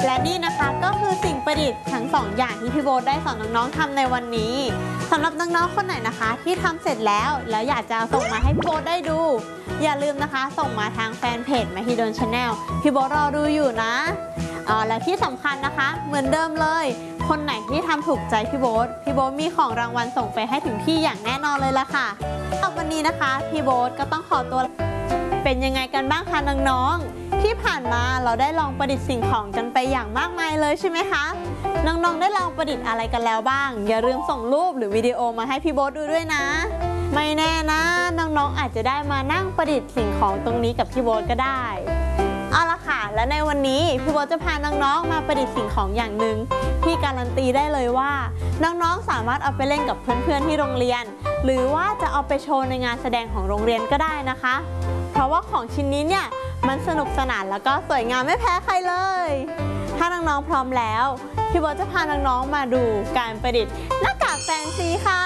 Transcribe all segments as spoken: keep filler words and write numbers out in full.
และนี่นะคะก็คือสิ่งประดิษฐ์ทั้งสองอย่างที่พี่โบ๊ทได้สอนน้องๆทำในวันนี้สำหรับน้องๆคนไหนนะคะที่ทำเสร็จแล้วแล้วอยากจะส่งมาให้พี่โบ๊ทได้ดูอย่าลืมนะคะส่งมาทางแฟนเพจ Mahidol Channel พี่โบ๊ทรอดูอยู่นะอ๋อและที่สำคัญนะคะเหมือนเดิมเลยคนไหนที่ทำถูกใจพี่โบ๊ทพี่โบ๊ทมีของรางวัลส่งไปให้ถึงที่อย่างแน่นอนเลยล่ะค่ะวันนี้นะคะพี่โบ๊ทก็ต้องขอตัวเป็นยังไงกันบ้างคะน้องๆที่ผ่านมาเราได้ลองประดิษฐ์สิ่งของกันไปอย่างมากมายเลยใช่ไหมคะน้องๆได้ลองประดิษฐ์อะไรกันแล้วบ้างอย่าลืมส่งรูปหรือวิดีโอมาให้พี่โบ๊ทดูด้วยนะไม่แน่นะน้องๆอาจจะได้มานั่งประดิษฐ์สิ่งของตรงนี้กับพี่โบ๊ทก็ได้เอาละค่ะและในวันนี้พี่โบ๊ทจะพาน้องๆมาประดิษฐ์สิ่งของอย่างหนึ่งที่การันตีได้เลยว่าน้องๆสามารถเอาไปเล่นกับเพื่อนๆที่โรงเรียนหรือว่าจะเอาไปโชว์ในงานแสดงของโรงเรียนก็ได้นะคะเพราะว่าของชิ้นนี้เนี่ยมันสนุกสนานแล้วก็สวยงามไม่แพ้ใครเลยถ้าน้องๆพร้อมแล้วพี่โบ๊ทจะพาน้องๆมาดูการประดิษฐ์หน้ากากแฟนซีค่ะ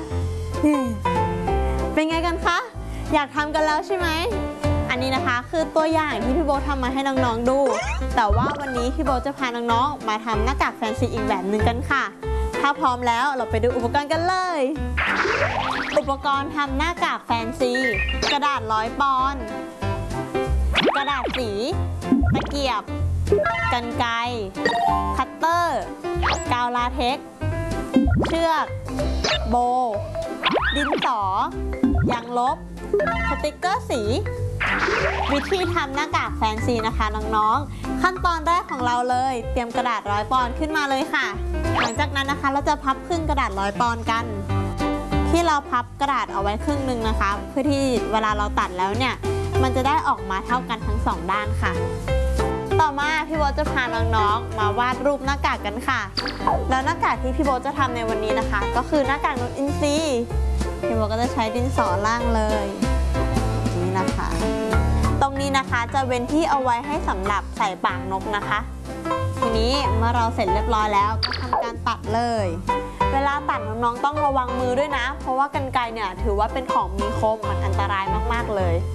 เป็นไงกันคะอยากทำกันแล้วใช่ไหมอันนี้นะคะคือตัวอย่างที่พี่โบ๊ททำมาให้น้องๆดูแต่ว่าวันนี้พี่โบ๊ทจะพาน้องๆมาทำหน้ากากแฟนซีอีกแบบหนึ่งกันค่ะถ้าพร้อมแล้วเราไปดูอุปกรณ์กันเลยอุปกรณ์ทำหน้ากากแฟนซีกระดาษร้อยปอนด์กระดาษสีตะเกียบกรรไกรคัตเตอร์กาวลาเท็กซ์เชือกโบดินสอยางลบสติกเกอร์สีวิธีทำหน้ากากแฟนซีนะคะน้องๆขั้นตอนแรกของเราเลยเตรียมกระดาษร้อยปอนด์ขึ้นมาเลยค่ะหลังจากนั้นนะคะเราจะพับครึ่งกระดาษร้อยปอนด์กันที่เราพับกระดาษเอาไว้ครึ่งหนึ่งนะคะเพื่อที่เวลาเราตัดแล้วเนี่ยมันจะได้ออกมาเท่ากันทั้งสองด้านค่ะต่อมาพี่โบ๊ทจะพาน้องๆมาวาดรูปหน้ากากกันค่ะแล้วหน้ากากที่พี่โบ๊ทจะทำในวันนี้นะคะก็คือหน้ากากนกอินทรีพี่โบ๊ทก็จะใช้ดินสอล่างเลยนี่นะคะตรงนี้นะคะจะเว้นที่เอาไว้ให้สำหรับใส่ปากนกนะคะทีนี้เมื่อเราเสร็จเรียบร้อยแล้วก็ทำการตัดเลยเวลาตัดน้องๆต้องระวังมือด้วยนะเพราะว่ากรรไกรเนี่ยถือว่าเป็นของมีคมมันอันตรายมากๆเลย